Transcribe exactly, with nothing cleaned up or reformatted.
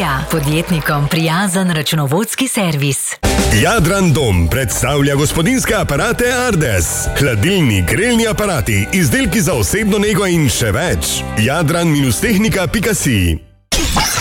Tehnika, podjetnikom prijazen računovodski servis. Jadran Dom predstavlja gospodinjske aparate Ardes. Hladilni, grelni aparati, izdelki za osebno nego in še več. jadran dash tehnika pika si